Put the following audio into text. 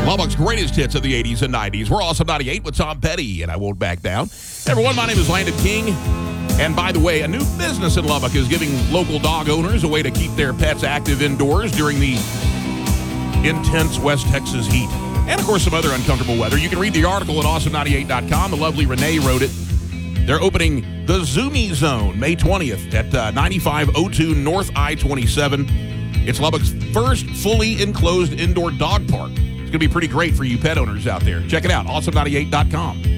Lubbock's greatest hits of the 80s and 90s. We're Awesome 98 with Tom Petty, and I won't back down. Hey, everyone, my name is Landon King. And by the way, a new business in Lubbock is giving local dog owners a way to keep their pets active indoors during the intense West Texas heat. And, of course, some other uncomfortable weather. You can read the article at awesome98.com. The lovely Renee wrote it. They're opening the Zoomy Zone May 20th at 9502 North I-27. It's Lubbock's first fully enclosed indoor dog park. It's going to be pretty great for you pet owners out there. Check it out, awesome98.com.